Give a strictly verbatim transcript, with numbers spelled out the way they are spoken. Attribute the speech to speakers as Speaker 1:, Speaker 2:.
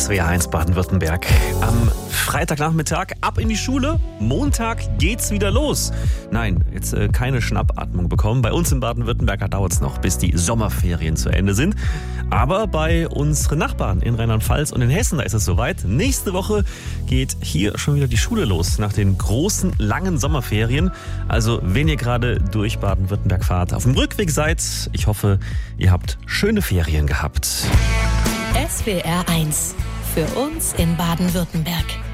Speaker 1: S W R eins Baden-Württemberg. Am Freitagnachmittag ab in die Schule. Montag geht's wieder los. Nein, jetzt äh, keine Schnappatmung bekommen. Bei uns in Baden-Württemberg dauert es noch, bis die Sommerferien zu Ende sind. Aber bei unseren Nachbarn in Rheinland-Pfalz und in Hessen, da ist es soweit. Nächste Woche geht hier schon wieder die Schule los nach den großen, langen Sommerferien. Also wenn ihr gerade durch Baden-Württemberg fahrt, auf dem Rückweg seid, ich hoffe, ihr habt schöne Ferien gehabt.
Speaker 2: S W R eins. Für uns in Baden-Württemberg.